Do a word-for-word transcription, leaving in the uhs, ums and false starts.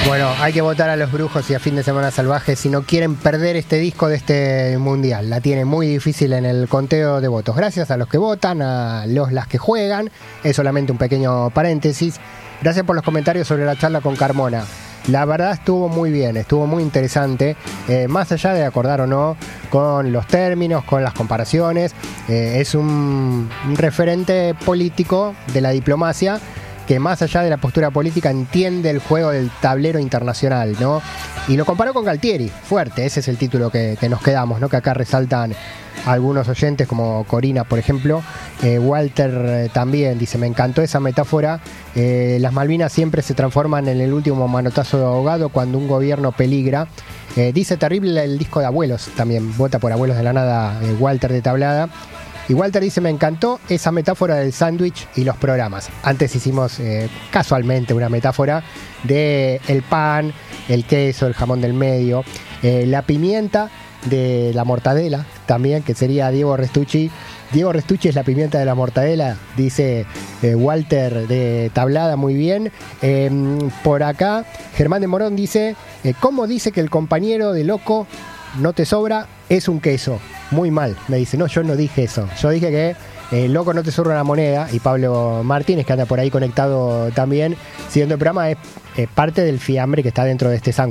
Bueno, hay que votar a los brujos y a Fin de Semana Salvaje si no quieren perder este disco de este mundial. La tiene muy difícil en el conteo de votos. Gracias a los que votan, a los las que juegan. Es solamente un pequeño paréntesis. Gracias por los comentarios sobre la charla con Carmona. La verdad estuvo muy bien, estuvo muy interesante, eh, más allá de acordar o no con los términos, con las comparaciones. Eh, es un, un referente político de la diplomacia que más allá de la postura política entiende el juego del tablero internacional, ¿no? Y lo comparó con Galtieri, fuerte, ese es el título que, que nos quedamos, ¿no? Que acá resaltan algunos oyentes como Corina, por ejemplo. eh, Walter eh, también dice, me encantó esa metáfora, eh, las Malvinas siempre se transforman en el último manotazo de ahogado cuando un gobierno peligra. Eh, dice terrible el disco de Abuelos, también vota por Abuelos de la Nada, eh, Walter de Tablada. Y Walter dice, me encantó esa metáfora del sándwich y los programas. Antes hicimos eh, casualmente una metáfora de el pan, el queso, el jamón del medio, eh, la pimienta de la mortadela también, que sería Diego Restucci. Diego Restucci es la pimienta de la mortadela, dice eh, Walter de Tablada, muy bien. Eh, por acá, Germán de Morón dice, eh, ¿cómo dice que el compañero de loco no te sobra? Es un queso. Muy mal, me dice, no, yo no dije eso. Yo dije que eh, loco no te sobra una moneda. Y Pablo Martínez, que anda por ahí conectado también, siguiendo el programa, es eh, parte del fiambre que está dentro de este sándwich.